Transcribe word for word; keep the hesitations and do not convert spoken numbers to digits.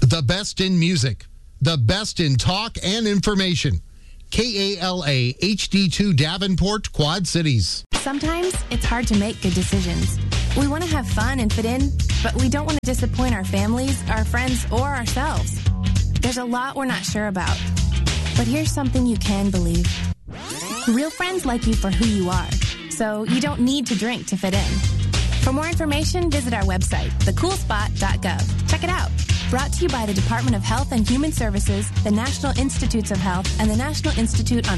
The best in music, the best in talk and information. K A L A H D two Davenport, Quad Cities. Sometimes it's hard to make good decisions. We want to have fun and fit in, but we don't want to disappoint our families, our friends, or ourselves. There's a lot we're not sure about. But here's something you can believe. Real friends like you for who you are, so you don't need to drink to fit in. For more information, visit our website, the cool spot dot gov. Check it out. Brought to you by the Department of Health and Human Services, the National Institutes of Health, and the National Institute on